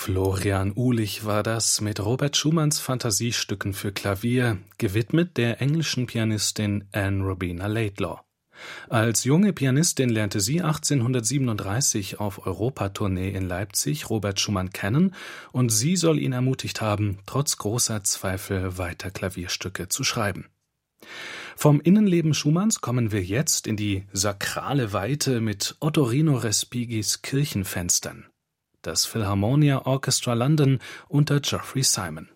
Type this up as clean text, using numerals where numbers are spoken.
Florian Uhlich war das mit Robert Schumanns Fantasiestücken für Klavier, gewidmet der englischen Pianistin Anne Robina Laidlaw. Als junge Pianistin lernte sie 1837 auf Europatournee in Leipzig Robert Schumann kennen und sie soll ihn ermutigt haben, trotz großer Zweifel weiter Klavierstücke zu schreiben. Vom Innenleben Schumanns kommen wir jetzt in die sakrale Weite mit Ottorino Respigis Kirchenfenstern. Das Philharmonia Orchestra London unter Geoffrey Simon.